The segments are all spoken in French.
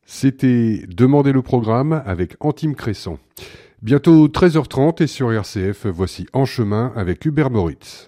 C'était Demander le programme avec Antime Cresson. Bientôt 13h30 et sur RCF, voici En chemin avec Hubert Moritz.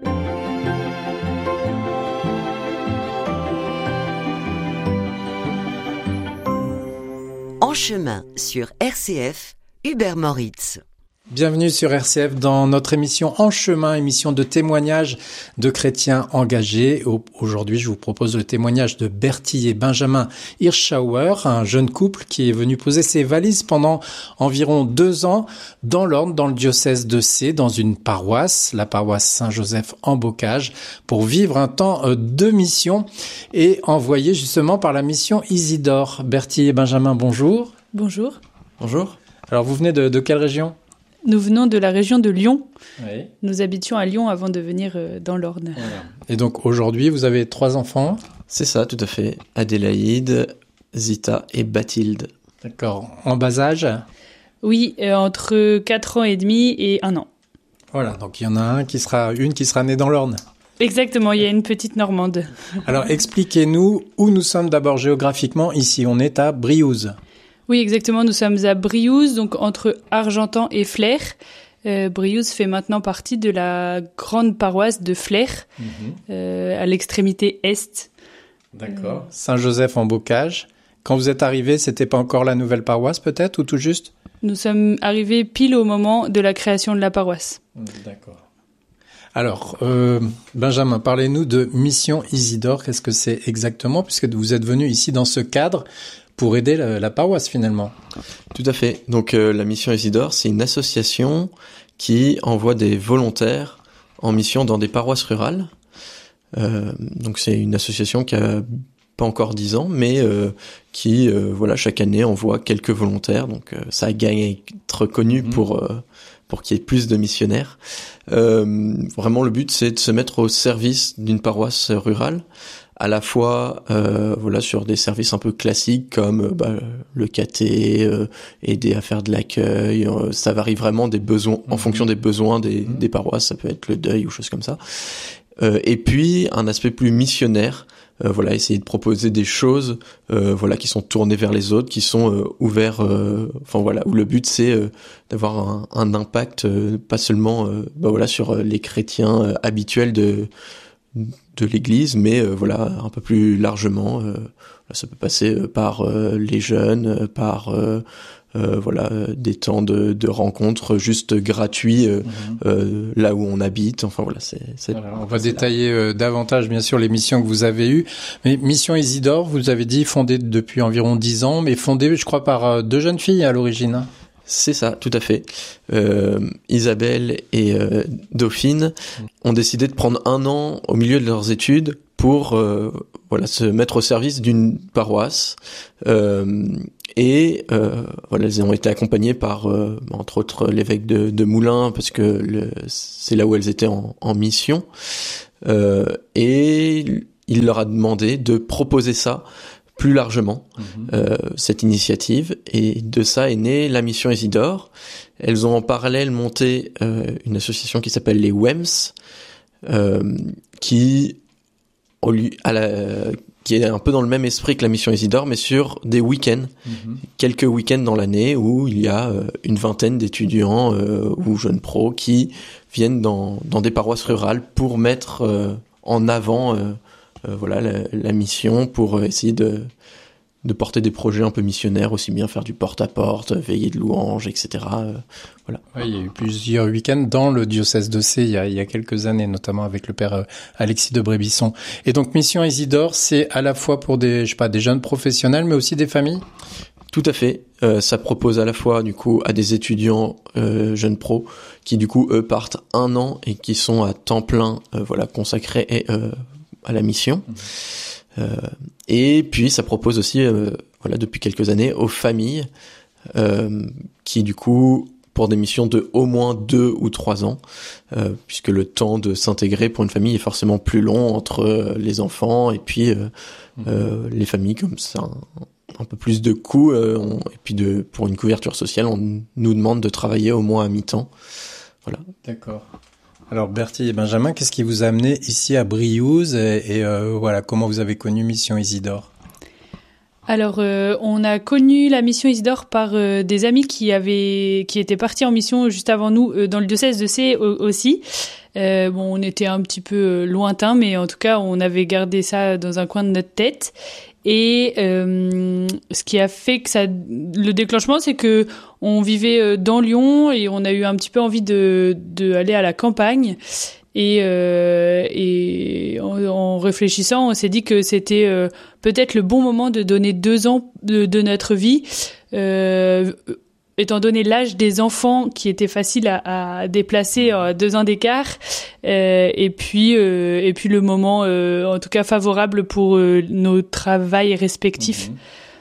En chemin sur RCF, Hubert Moritz. Bienvenue sur RCF dans notre émission En chemin, émission de témoignages de chrétiens engagés. Aujourd'hui, je vous propose le témoignage de Bertie et Benjamin Hirschauer, un jeune couple qui est venu poser ses valises pendant environ 2 ans dans l'Orne, dans le diocèse de Sées, dans une paroisse, la paroisse Saint-Joseph en Bocage, pour vivre un temps de mission et envoyé justement par la mission Isidore. Bertie et Benjamin, bonjour. Bonjour. Bonjour. Alors, vous venez de quelle région ? Nous venons de la région de Lyon. Oui. Nous habitions à Lyon avant de venir dans l'Orne. Voilà. Et donc aujourd'hui, vous avez 3 enfants. C'est ça, tout à fait. Adélaïde, Zita et Bathilde. D'accord. En bas âge ? Oui, entre 4 ans et demi et 1 an. Voilà, donc il y en a une qui sera née dans l'Orne. Exactement, il y a une petite Normande. Alors expliquez-nous où nous sommes d'abord géographiquement. Ici, on est à Briouze. Oui, exactement. Nous sommes à Briouze, donc entre Argentan et Flers. Briouze fait maintenant partie de la grande paroisse de Flers, à l'extrémité est. D'accord. Saint-Joseph en Bocage. Quand vous êtes arrivé, c'était pas encore la nouvelle paroisse peut-être, ou tout juste ? Nous sommes arrivés pile au moment de la création de la paroisse. D'accord. Alors, Benjamin, parlez-nous de Mission Isidore. Qu'est-ce que c'est exactement, puisque vous êtes venu ici dans ce cadre pour aider la paroisse finalement. Tout à fait. Donc la Mission Isidore, c'est une association qui envoie des volontaires en mission dans des paroisses rurales. Donc c'est une association qui a pas encore 10 ans, mais qui chaque année envoie quelques volontaires. Donc ça a gagné à être connu pour qu'il y ait plus de missionnaires. Vraiment le but, c'est de se mettre au service d'une paroisse rurale, à la fois sur des services un peu classiques comme le caté, aider à faire de l'accueil, ça varie vraiment des besoins en fonction des besoins des paroisses, ça peut être le deuil ou choses comme ça. Et puis un aspect plus missionnaire, essayer de proposer des choses qui sont tournées vers les autres, qui sont ouverts où le but c'est d'avoir un impact pas seulement sur les chrétiens habituels de l'église, mais un peu plus largement. Ça peut passer par les jeunes, par des temps de rencontres juste gratuits là où on habite. On va détailler davantage bien sûr les missions que vous avez eues. Mais Mission Isidore, vous avez dit fondée depuis environ 10 ans, mais fondée je crois par 2 jeunes filles à l'origine. C'est ça, tout à fait. Isabelle et Dauphine ont décidé de prendre 1 an au milieu de leurs études pour se mettre au service d'une paroisse. Elles ont été accompagnées par, entre autres, l'évêque de Moulins, parce que c'est là où elles étaient en mission. Et il leur a demandé de proposer ça plus largement, cette initiative, et de ça est née la Mission Isidore. Elles ont en parallèle monté une association qui s'appelle les WEMS, qui est un peu dans le même esprit que la Mission Isidore, mais sur des week-ends, quelques week-ends dans l'année où il y a une vingtaine d'étudiants ou jeunes pros qui viennent dans des paroisses rurales pour mettre en avant la mission, pour essayer de porter des projets un peu missionnaires, aussi bien faire du porte-à-porte, veiller de louanges, etc. Oui, il y a eu plusieurs week-ends dans le diocèse de Sées il y a quelques années, notamment avec le père Alexis de Brébisson. Et donc Mission Isidore, c'est à la fois pour des jeunes professionnels, mais aussi des familles ? Tout à fait. Ça propose à la fois du coup à des étudiants jeunes pros qui du coup eux partent 1 an et qui sont à temps plein consacrés à la mission. Et puis ça propose aussi depuis quelques années aux familles qui du coup pour des missions de au moins 2 ou 3 ans, puisque le temps de s'intégrer pour une famille est forcément plus long entre les enfants et puis les familles, comme ça un peu plus de coûts, et puis pour une couverture sociale, on nous demande de travailler au moins à mi-temps. Voilà. D'accord. Alors Bertie et Benjamin, qu'est-ce qui vous a amené ici à Briouze et comment vous avez connu Mission Isidore ? Alors, on a connu la mission Isidore par des amis qui étaient partis en mission juste avant nous dans le diocèse de Sées aussi. On était un petit peu lointain, mais en tout cas, on avait gardé ça dans un coin de notre tête. Et ce qui a fait que le déclenchement, c'est que on vivait dans Lyon et on a eu un petit peu envie de aller à la campagne. Et en réfléchissant, on s'est dit que c'était peut-être le bon moment de donner 2 ans de notre vie, étant donné l'âge des enfants qui était facile à déplacer à 2 ans d'écart, et puis le moment en tout cas favorable pour nos travails respectifs.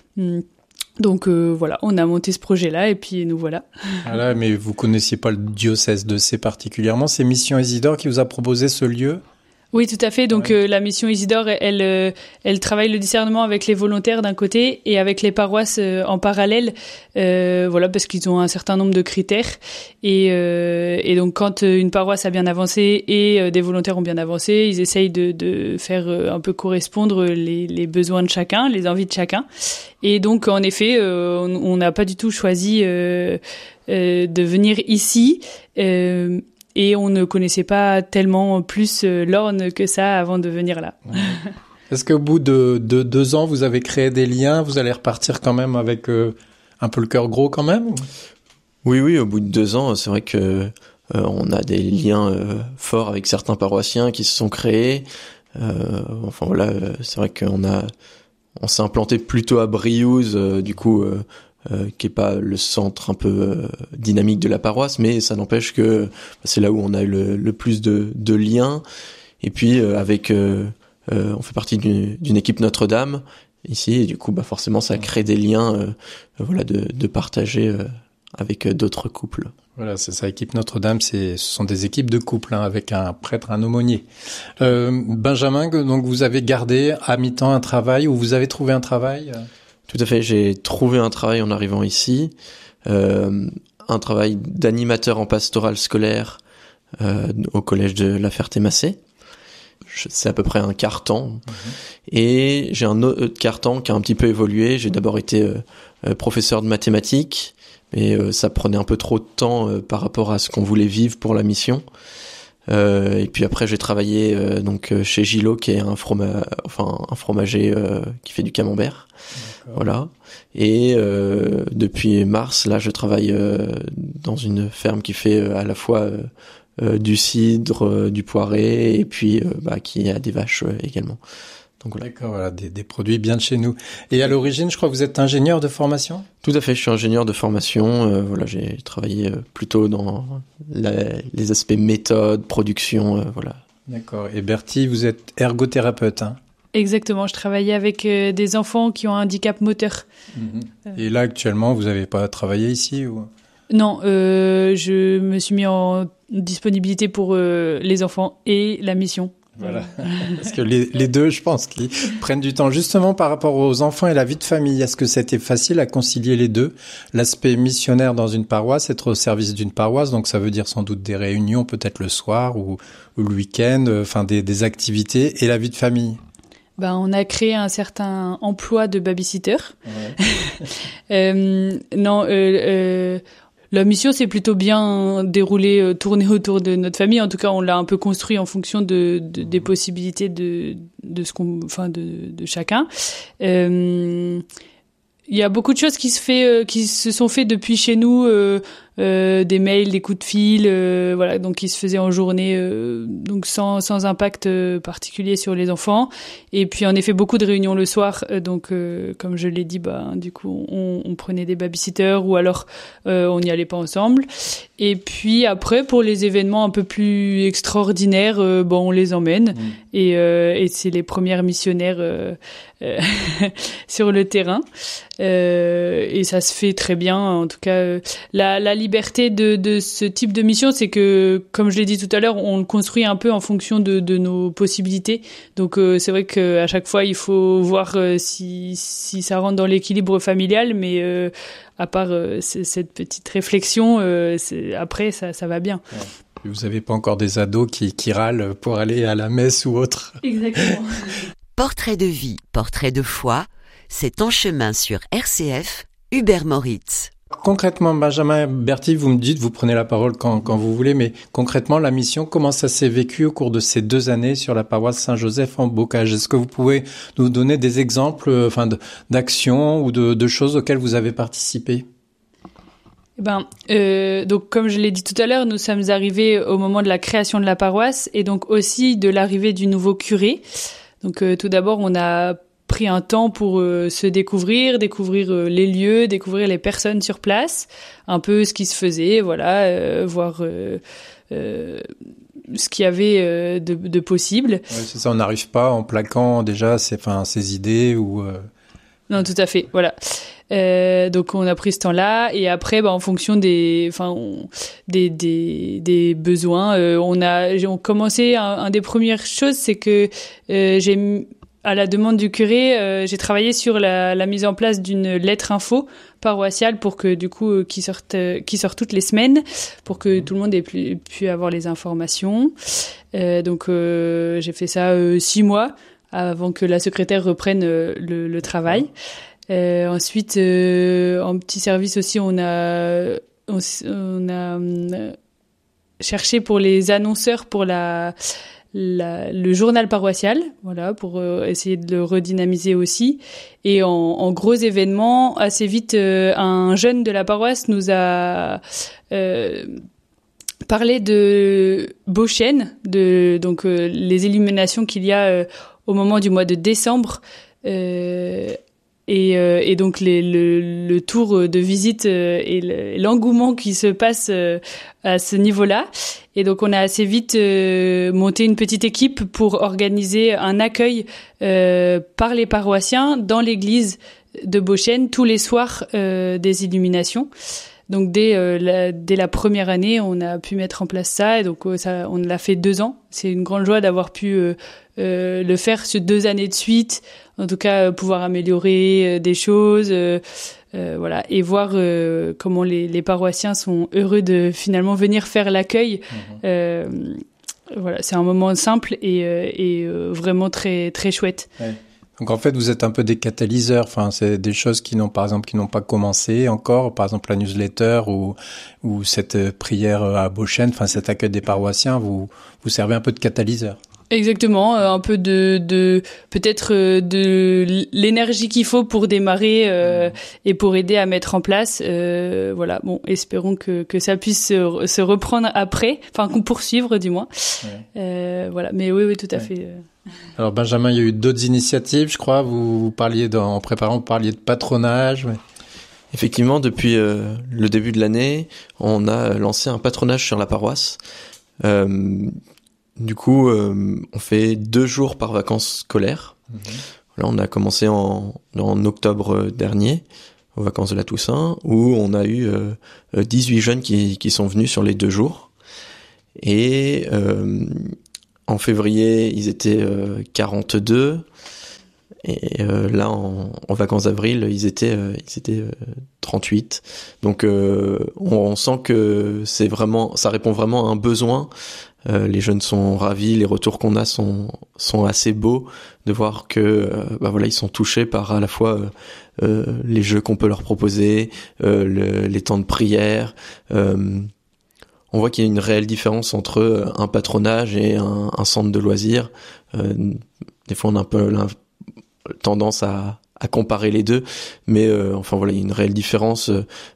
Donc voilà, on a monté ce projet-là et puis nous voilà. Voilà, mais vous connaissiez pas le diocèse de Sées particulièrement, c'est Mission Isidore qui vous a proposé ce lieu ? Oui, tout à fait. Donc la mission Isidore, elle travaille le discernement avec les volontaires d'un côté et avec les paroisses en parallèle, parce qu'ils ont un certain nombre de critères. Et donc quand une paroisse a bien avancé et des volontaires ont bien avancé, ils essayent de faire un peu correspondre les besoins de chacun, les envies de chacun. Et donc en effet, on n'a pas du tout choisi de venir ici. Et on ne connaissait pas tellement plus l'Orne que ça avant de venir là. Est-ce qu'au bout de 2 ans, vous avez créé des liens ? Vous allez repartir quand même avec un peu le cœur gros quand même ? Oui, au bout de 2 ans, c'est vrai que on a des liens forts avec certains paroissiens qui se sont créés. C'est vrai on s'est implanté plutôt à Briouze, qui est pas le centre un peu dynamique de la paroisse, mais ça n'empêche que c'est là où on a eu le plus de liens. Et puis on fait partie d'une équipe Notre-Dame ici, et du coup forcément ça crée des liens de partager avec d'autres couples. Voilà, c'est ça, équipe Notre-Dame, ce sont des équipes de couples avec un prêtre, un aumônier. Benjamin, donc vous avez gardé à mi-temps un travail, ou vous avez trouvé un travail ? Tout à fait, j'ai trouvé un travail en arrivant ici, un travail d'animateur en pastoral scolaire au collège de La Ferté-Macé. C'est à peu près un quart-temps. Et j'ai un autre quart-temps qui a un petit peu évolué. J'ai d'abord été professeur de mathématiques, mais ça prenait un peu trop de temps par rapport à ce qu'on voulait vivre pour la mission. Et puis après j'ai travaillé chez Gillot, qui est un fromager qui fait du camembert. D'accord. Voilà. Et depuis mars là je travaille dans une ferme qui fait à la fois du cidre, du poiré, et puis qui a des vaches également. Donc voilà. D'accord, voilà, des produits bien de chez nous. Et à l'origine, je crois que vous êtes ingénieur de formation ? Tout à fait, je suis ingénieur de formation. J'ai travaillé plutôt dans les aspects méthode, production, voilà. D'accord. Et Bertie, vous êtes ergothérapeute, hein ? Exactement, je travaillais avec des enfants qui ont un handicap moteur. Et là, actuellement, vous n'avez pas travaillé ici ou... Non, je me suis mis en disponibilité pour les enfants et la mission. Voilà. Parce que les deux, je pense, qui prennent du temps. Justement, par rapport aux enfants et la vie de famille, est-ce que c'était facile à concilier les deux ? L'aspect missionnaire dans une paroisse, être au service d'une paroisse, donc ça veut dire sans doute des réunions, peut-être le soir ou le week-end, des activités, et la vie de famille. On a créé un certain emploi de babysitter. Ouais. La mission s'est plutôt bien déroulée, tournée autour de notre famille. En tout cas, on l'a un peu construit en fonction des possibilités de chacun. Il y a beaucoup de choses qui se sont fait depuis chez nous, des mails, des coups de fil, donc qui se faisaient en journée, donc sans impact particulier sur les enfants. Et puis en effet beaucoup de réunions le soir, donc comme je l'ai dit, du coup on prenait des babysitters ou alors on n'y allait pas ensemble. Et puis après pour les événements un peu plus extraordinaires, on les emmène et c'est les premières missionnaires sur le terrain. Et ça se fait très bien. En tout cas, la liberté de ce type de mission, c'est que, comme je l'ai dit tout à l'heure, on le construit un peu en fonction de nos possibilités. Donc, c'est vrai qu'à chaque fois, il faut voir si ça rentre dans l'équilibre familial, mais à part cette petite réflexion, après, ça va bien. Ouais. Vous n'avez pas encore des ados qui râlent pour aller à la messe ou autre ? Exactement. Portrait de vie, portrait de foi, C'est En chemin sur RCF, Hubert Moritz. Concrètement, Benjamin Berthier, vous me dites, vous prenez la parole quand vous voulez, mais concrètement, la mission, comment ça s'est vécu au cours de ces 2 années sur la paroisse Saint-Joseph en Bocage? Est-ce que vous pouvez nous donner des exemples, d'actions ou de choses auxquelles vous avez participé? Donc comme je l'ai dit tout à l'heure, nous sommes arrivés au moment de la création de la paroisse et donc aussi de l'arrivée du nouveau curé. Donc tout d'abord, on a pris un temps pour se découvrir les lieux, découvrir les personnes sur place, un peu ce qui se faisait, voir ce qu'il y avait de possible. Ouais, c'est ça, on n'arrive pas en plaquant déjà ses idées ou... Non, tout à fait, voilà. Donc on a pris ce temps-là et après en fonction des besoins, on commencé une des premières choses, c'est que à la demande du curé, j'ai travaillé sur la mise en place d'une lettre info paroissiale pour que du coup qui sort toutes les semaines pour que tout le monde ait pu avoir les informations. Donc j'ai fait ça 6 mois avant que la secrétaire reprenne le travail. Ensuite, en petit service aussi, on a cherché pour les annonceurs pour le journal paroissial, pour essayer de le redynamiser aussi. Et en gros événements, assez vite, un jeune de la paroisse nous a parlé de Beauchêne, donc les illuminations qu'il y a au moment du mois de décembre. Et donc le tour de visite et l'engouement qui se passe à ce niveau-là. Et donc on a assez vite monté une petite équipe pour organiser un accueil par les paroissiens dans l'église de Beauchêne tous les soirs des illuminations. Donc dès la première année, on a pu mettre en place ça et donc on l'a fait 2 ans. C'est une grande joie d'avoir pu le faire sur 2 années de suite. En tout cas, pouvoir améliorer des choses, et voir comment les paroissiens sont heureux de finalement venir faire l'accueil. C'est un moment simple et vraiment très très chouette. Ouais. Donc en fait, vous êtes un peu des catalyseurs. C'est des choses qui n'ont pas commencé encore. Par exemple, la newsletter ou cette prière à Beauchêne. Cet accueil des paroissiens. Vous servez un peu de catalyseur. Exactement, un peu de l'énergie qu'il faut pour démarrer et pour aider à mettre en place. Espérons que ça puisse se reprendre après, qu'on poursuivre du moins. Ouais. Mais oui, tout à fait. Alors Benjamin, il y a eu d'autres initiatives, je crois. Vous parliez en préparant, vous parliez de patronage. Ouais. Effectivement, depuis le début de l'année, on a lancé un patronage sur la paroisse. Du coup, on fait 2 jours par vacances scolaires. Là, on a commencé en octobre dernier, aux vacances de la Toussaint, où on a eu 18 jeunes qui sont venus sur les 2 jours. Et en février, ils étaient 42. Et là, en vacances d'avril, ils étaient 38. Donc, on sent que ça répond vraiment à un besoin. Les jeunes sont ravis, les retours qu'on a sont assez beaux de voir que ils sont touchés par à la fois les jeux qu'on peut leur proposer, les temps de prière. On voit qu'il y a une réelle différence entre un patronage et un centre de loisirs. Des fois, on a un peu tendance à comparer les deux, mais il y a une réelle différence.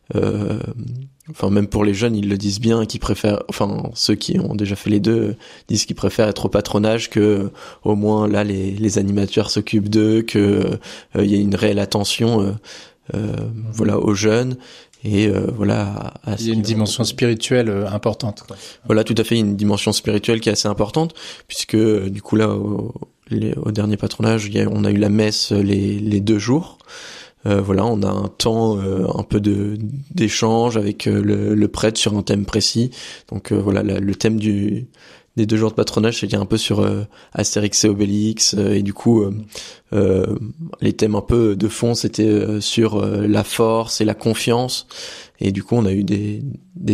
Même pour les jeunes, ils le disent bien, qu'ils préfèrent, ceux qui ont déjà fait les deux disent qu'ils préfèrent être au patronage, que au moins là les animateurs s'occupent d'eux, que il y a une réelle attention aux jeunes. Et il y a une dimension spirituelle importante, quoi. Voilà, tout à fait, une dimension spirituelle qui est assez importante, puisque du coup là au dernier patronage, on a eu la messe les 2 jours. On a un temps un peu d'échange avec le prêtre sur un thème précis. Donc le thème du des 2 jours de patronage, c'était un peu sur Astérix et Obélix, et du coup les thèmes un peu de fond c'était sur la force et la confiance, et du coup on a eu des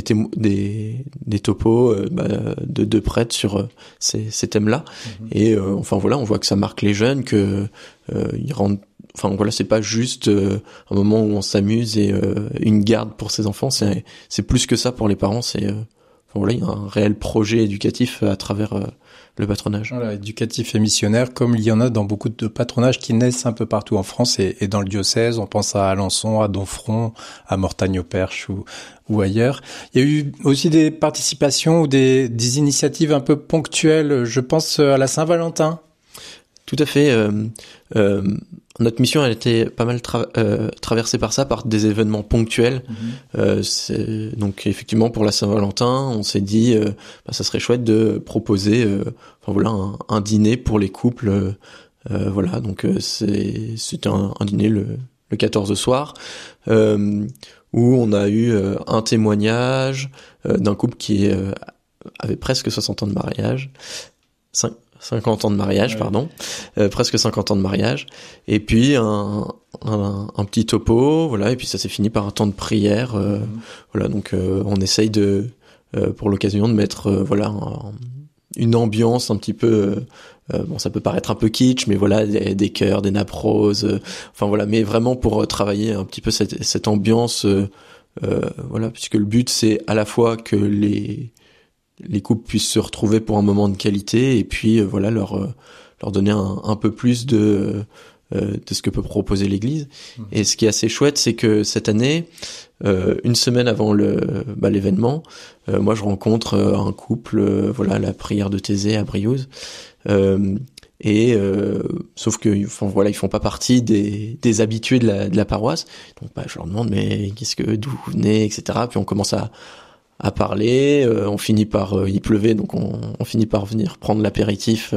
topos de 2 prêtres sur ces thèmes-là, et enfin voilà, on voit que ça marque les jeunes, que ils rendent, enfin voilà, c'est pas juste un moment où on s'amuse et une garde pour ses enfants, c'est plus que ça pour les parents, c'est voilà, il y a un réel projet éducatif à travers le patronage. Voilà, éducatif et missionnaire, comme il y en a dans beaucoup de patronages qui naissent un peu partout en France et dans le diocèse. On pense à Alençon, à Domfront, à Mortagne-au-Perche ou ailleurs. Il y a eu aussi des participations ou des initiatives un peu ponctuelles. Je pense à la Saint-Valentin. Tout à fait. Notre mission, elle était pas mal traversée par ça, par des événements ponctuels. Donc effectivement, pour la Saint-Valentin, on s'est dit, ça serait chouette de proposer, un dîner pour les couples. Voilà, donc c'était un dîner le 14 soir, où on a eu un témoignage d'un couple qui avait presque 60 ans de mariage. 50 ans de mariage, pardon, presque 50 ans de mariage, et puis un petit topo, voilà, et puis ça s'est fini par un temps de prière, voilà, donc on essaye de, pour l'occasion, de mettre, une ambiance un petit peu, ça peut paraître un peu kitsch, mais voilà, des chœurs, des nappes roses, enfin voilà, mais vraiment pour travailler un petit peu cette ambiance, voilà, puisque le but c'est à la fois que les couples puissent se retrouver pour un moment de qualité, et puis leur donner un peu plus de ce que peut proposer l'Église. Et ce qui est assez chouette, c'est que cette année, une semaine avant l'événement, moi je rencontre un couple, à la prière de Thésée à Briouze, sauf que ils font pas partie des habitués de la paroisse. Donc je leur demande mais d'où vous venez, etc. Puis on commence à parler, on finit par il pleuvait, donc on finit par venir prendre l'apéritif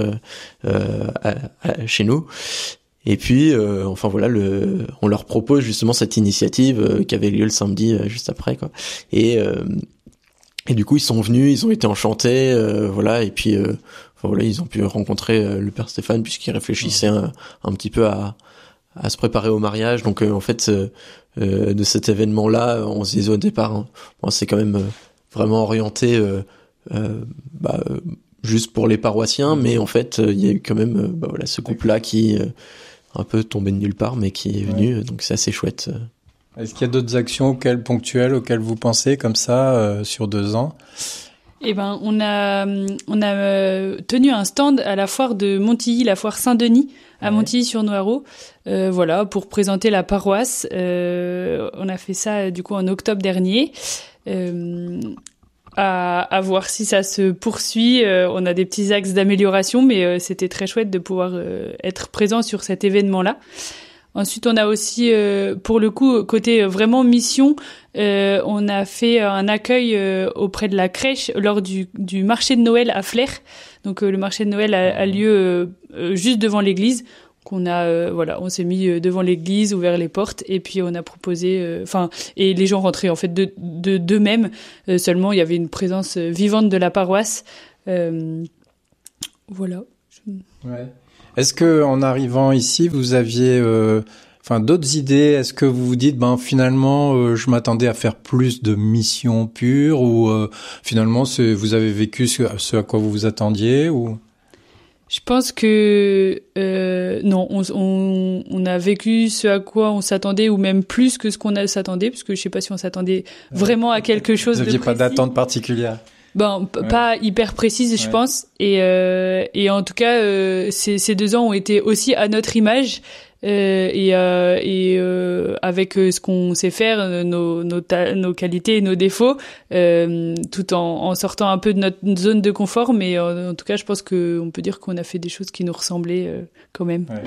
chez nous, et puis on leur propose justement cette initiative qui avait lieu le samedi juste après, quoi, et du coup ils sont venus, ils ont été enchantés, et puis ils ont pu rencontrer le père Stéphane, puisqu'il réfléchissait un petit peu à se préparer au mariage. Donc de cet événement là, on se disait au départ, c'est quand même vraiment orienté juste pour les paroissiens, mais en fait il y a eu quand même ce couple-là qui un peu tombé de nulle part, mais qui est venu, donc c'est assez chouette. Est-ce qu'il y a d'autres actions ponctuelles auxquelles vous pensez comme ça sur 2 ans? On a tenu un stand à la foire de Montilly, la foire Saint-Denis à Montilly-sur-Noireau, pour présenter la paroisse. On a fait ça du coup en octobre dernier. À voir si ça se poursuit. On a des petits axes d'amélioration, mais c'était très chouette de pouvoir être présent sur cet événement-là. Ensuite, on a aussi, pour le coup, côté vraiment mission, on a fait un accueil auprès de la crèche lors du marché de Noël à Flers. Donc le marché de Noël a lieu juste devant l'église. Qu'on a on s'est mis devant l'église, ouvert les portes, et puis on a proposé et les gens rentraient en fait d'eux-mêmes, seulement il y avait une présence vivante de la paroisse, voilà. Ouais. Est-ce que en arrivant ici vous aviez d'autres idées? Est-ce que vous vous dites finalement je m'attendais à faire plus de missions pures, ou finalement vous avez vécu ce à quoi vous vous attendiez, ou? Je pense que non, on a vécu ce à quoi on s'attendait, ou même plus que ce qu'on s'attendait, parce que je sais pas si on s'attendait vraiment à quelque chose de précis. Vous n'aviez pas d'attente particulière? Pas hyper précise, je pense. Et en tout cas, ces 2 ans ont été aussi à notre image. Avec ce qu'on sait faire, nos qualités et nos défauts, tout en sortant un peu de notre zone de confort, mais en tout cas je pense qu'on peut dire qu'on a fait des choses qui nous ressemblaient quand même. Ouais.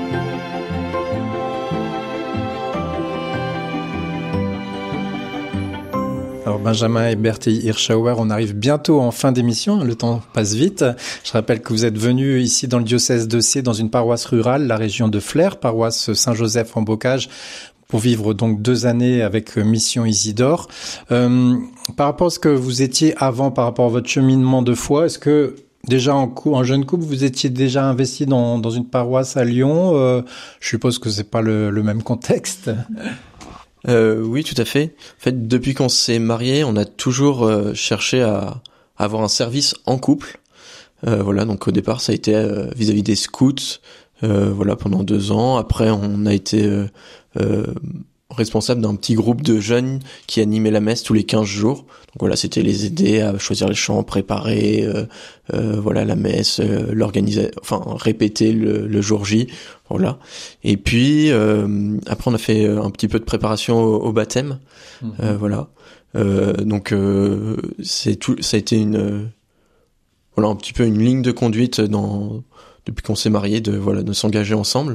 Alors Benjamin et Bertie Hirschauer, on arrive bientôt en fin d'émission, le temps passe vite. Je rappelle que vous êtes venus ici dans le diocèse de Sées, dans une paroisse rurale, la région de Flers, paroisse Saint-Joseph en Bocage, pour vivre donc 2 années avec Mission Isidore. Par rapport à ce que vous étiez avant, par rapport à votre cheminement de foi, est-ce que déjà en jeune couple, vous étiez déjà investi dans une paroisse à Lyon? Je suppose que c'est pas le même contexte. Oui, tout à fait. En fait, depuis qu'on s'est mariés, on a toujours cherché à avoir un service en couple. Voilà, donc au départ, ça a été vis-à-vis des scouts, voilà, pendant 2 ans. Après, on a été responsable d'un petit groupe de jeunes qui animait la messe tous les 15 jours. Donc voilà, c'était les aider à choisir les chants, préparer voilà la messe, l'organiser, enfin répéter le jour J, voilà. Et puis après on a fait un petit peu de préparation au baptême, voilà. Donc ça a été un petit peu une ligne de conduite depuis qu'on s'est mariés, de s'engager ensemble.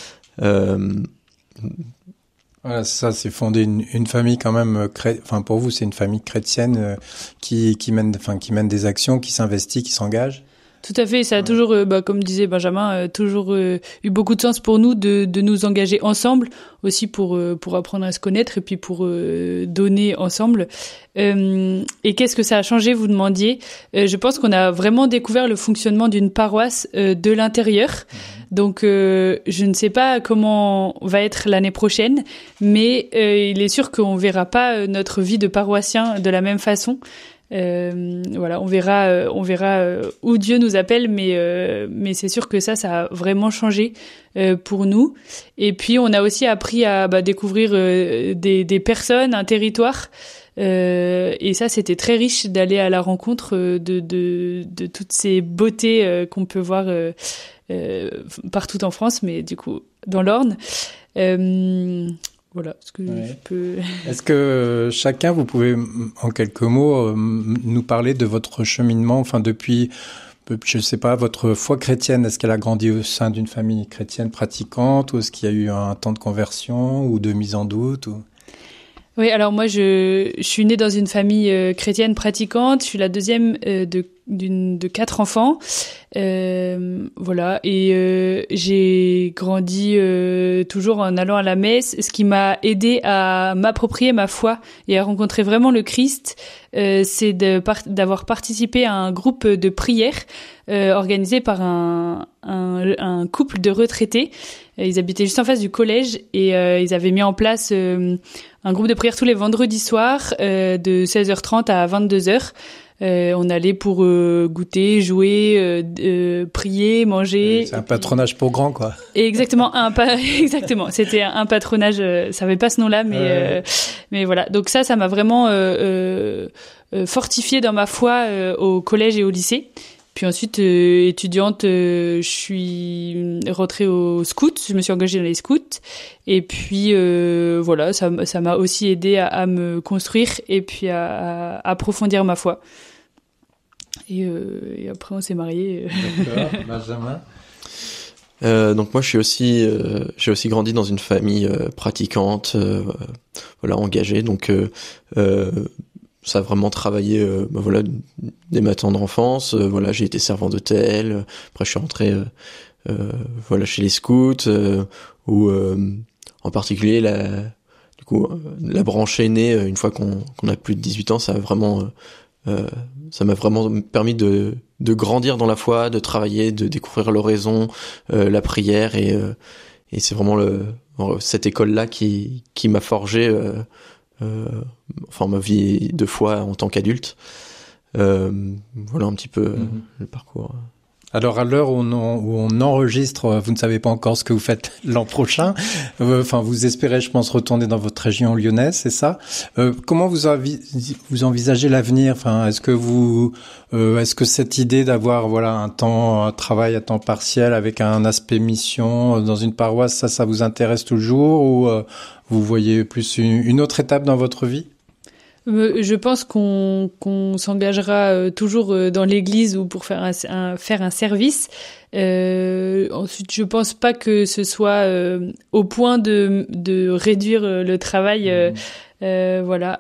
Voilà, ça, c'est fonder une famille quand même, enfin pour vous, c'est une famille chrétienne qui mène des actions, qui s'investit, qui s'engage. Tout à fait, ça a toujours, comme disait Benjamin, toujours eu beaucoup de sens pour nous de nous engager ensemble, aussi pour apprendre à se connaître et puis pour donner ensemble. Et qu'est-ce que ça a changé, vous demandiez? Je pense qu'on a vraiment découvert le fonctionnement d'une paroisse de l'intérieur. Donc, je ne sais pas comment va être l'année prochaine, mais il est sûr qu'on verra pas notre vie de paroissien de la même façon. Voilà, on verra où Dieu nous appelle, mais c'est sûr que ça a vraiment changé pour nous. Et puis on a aussi appris à découvrir des personnes, un territoire. Et ça, c'était très riche d'aller à la rencontre de toutes ces beautés qu'on peut voir partout en France, mais du coup dans l'Orne. Voilà ce que je peux. Est-ce que chacun, vous pouvez en quelques mots nous parler de votre cheminement, enfin depuis, je sais pas, votre foi chrétienne, est-ce qu'elle a grandi au sein d'une famille chrétienne pratiquante, ou est-ce qu'il y a eu un temps de conversion ou de mise en doute ou... Oui, alors moi je suis née dans une famille chrétienne pratiquante. Je suis la deuxième de 4 enfants, voilà. Et j'ai grandi toujours en allant à la messe, ce qui m'a aidé à m'approprier ma foi et à rencontrer vraiment le Christ. C'est d'avoir participé à un groupe de prière organisé par un couple de retraités. Ils habitaient juste en face du collège et ils avaient mis en place un groupe de prière tous les vendredis soirs de 16h30 à 22h. On allait pour goûter, jouer, prier, manger. C'est un patronage pour grands, quoi. Exactement, exactement. C'était un patronage. Ça avait pas ce nom-là, mais voilà. Donc ça m'a vraiment fortifié dans ma foi au collège et au lycée. Puis ensuite, étudiante, je suis rentrée au scout. Je me suis engagée dans les scouts. Et puis, voilà, ça m'a aussi aidé à me construire et puis à approfondir ma foi. Et après, on s'est mariés. D'accord, Benjamin. Donc moi, j'ai aussi grandi dans une famille pratiquante, voilà, engagée. Donc ça a vraiment travaillé, voilà, dès ma tendre enfance. Voilà, j'ai été servant d'hôtel. Après, je suis rentré, voilà, chez les scouts, où en particulier la branche aînée, une fois qu'on a plus de 18 ans, ça m'a vraiment permis de grandir dans la foi, de travailler, de découvrir l'oraison, la prière, et c'est vraiment cette école-là qui m'a forgé ma vie de foi en tant qu'adulte. Voilà un petit peu le parcours. Alors, à l'heure où on enregistre, vous ne savez pas encore ce que vous faites l'an prochain. Enfin, vous espérez, je pense, retourner dans votre région lyonnaise, c'est ça? Comment vous envisagez l'avenir? Enfin, est-ce que cette idée d'avoir, voilà, un travail à temps partiel avec un aspect mission dans une paroisse, ça vous intéresse toujours, ou vous voyez plus une autre étape dans votre vie? Je pense qu'on s'engagera toujours dans l'église ou pour faire un service. Ensuite, je pense pas que ce soit au point de réduire le travail. Voilà,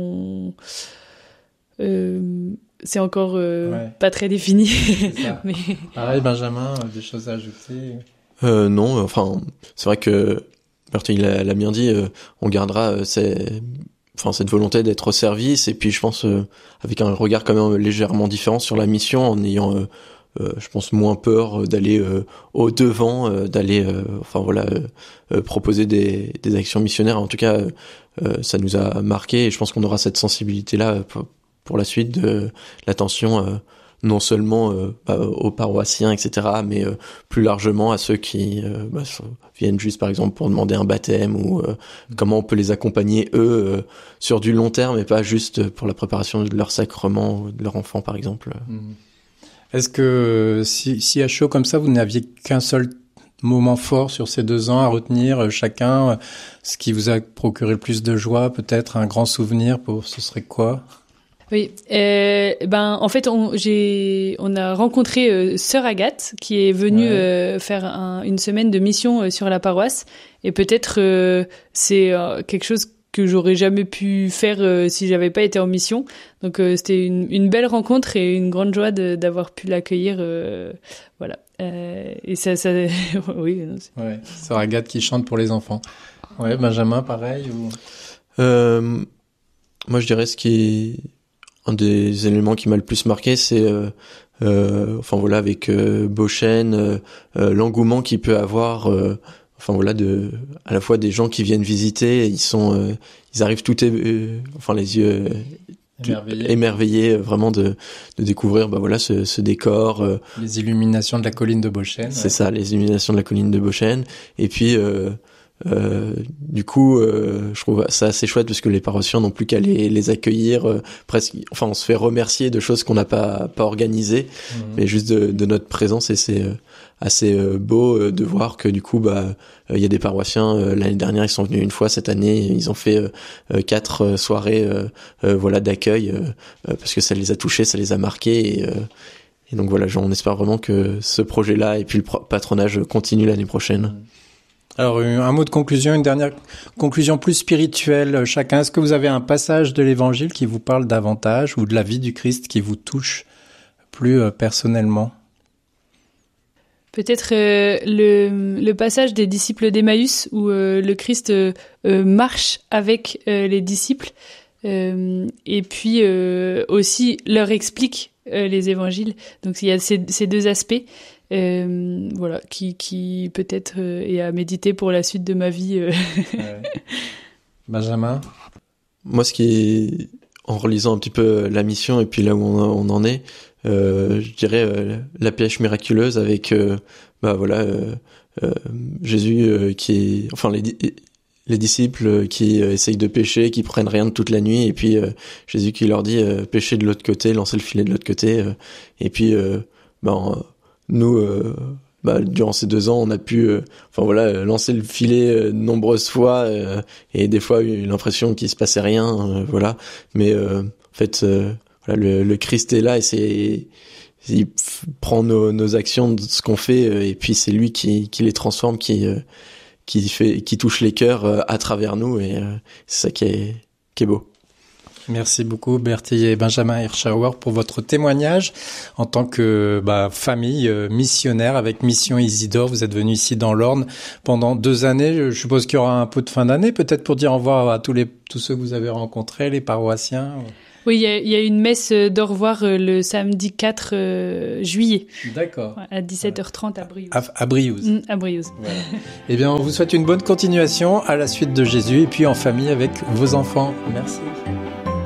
c'est encore pas très défini. Mais... Pareil, Benjamin, des choses à ajouter? Non, enfin, c'est vrai que Bertie l'a bien dit, on gardera cette volonté d'être au service, et puis je pense avec un regard quand même légèrement différent sur la mission, en ayant je pense moins peur d'aller au devant, d'aller proposer des actions missionnaires. En tout cas, ça nous a marqué, et je pense qu'on aura cette sensibilité là pour la suite de l'attention non seulement aux paroissiens, etc., mais plus largement à ceux qui viennent juste par exemple pour demander un baptême, ou comment on peut les accompagner eux sur du long terme, et pas juste pour la préparation de leur sacrement ou de leur enfant par exemple. Est-ce que si à chaud comme ça, vous n'aviez qu'un seul moment fort sur ces 2 ans à retenir chacun, ce qui vous a procuré le plus de joie, peut-être un grand souvenir, ce serait quoi? Oui, en fait, on a rencontré Sœur Agathe, qui est venue faire une semaine de mission sur la paroisse, et peut-être c'est quelque chose que j'aurais jamais pu faire si j'avais pas été en mission. Donc c'était une belle rencontre et une grande joie d'avoir pu l'accueillir. Voilà. Et ça oui. Ouais. Sœur Agathe qui chante pour les enfants. Ouais, Benjamin, pareil ou... Moi, je dirais un des éléments qui m'a le plus marqué, c'est avec Beauchêne, l'engouement qu'il peut avoir, à la fois des gens qui viennent visiter, ils arrivent les yeux émerveillés vraiment de découvrir ce décor, les illuminations de la colline de Beauchêne. C'est ça, les illuminations de la colline de Beauchêne. Et puis du coup, je trouve ça assez chouette, parce que les paroissiens n'ont plus qu'à les accueillir, on se fait remercier de choses qu'on n'a pas organisées, mais juste de notre présence, et c'est assez beau de voir que du coup il y a des paroissiens, l'année dernière ils sont venus une fois, cette année ils ont fait 4 soirées d'accueil, parce que ça les a touchés, ça les a marqués, et donc voilà, on espère vraiment que ce projet-là et puis le patronage continue l'année prochaine. Alors, un mot de conclusion, une dernière conclusion plus spirituelle chacun. Est-ce que vous avez un passage de l'Évangile qui vous parle davantage, ou de la vie du Christ qui vous touche plus personnellement? Peut-être le passage des disciples d'Emmaüs, où le Christ marche avec les disciples, et puis aussi leur explique les évangiles. Donc il y a ces 2 aspects. Qui peut-être est à méditer pour la suite de ma vie. Benjamin? Moi, en relisant un petit peu la mission et puis là où on en est, je dirais la pêche miraculeuse avec Jésus les disciples qui essayent de pêcher, qui prennent rien de toute la nuit, et puis Jésus qui leur dit pêchez de l'autre côté, lancez le filet de l'autre côté, et puis nous, durant ces 2 ans, on a pu, lancer le filet de nombreuses fois, et des fois eu l'impression qu'il se passait rien, Mais le Christ est là, et il prend nos actions, de ce qu'on fait, et puis c'est lui qui les transforme, qui touche les cœurs à travers nous, et c'est ça qui est beau. Merci beaucoup Bertie et Benjamin Hirschauer pour votre témoignage en tant que famille missionnaire avec Mission Isidore. Vous êtes venus ici dans l'Orne pendant 2 années. Je suppose qu'il y aura un peu de fin d'année, peut-être pour dire au revoir à tous ceux que vous avez rencontrés, les paroissiens. Oui, il y a une messe d'au revoir le samedi 4 juillet. D'accord. À 17h30 à Briouze. À Briouze. À Briouze. Voilà. Eh bien, on vous souhaite une bonne continuation à la suite de Jésus, et puis en famille avec vos enfants. Merci.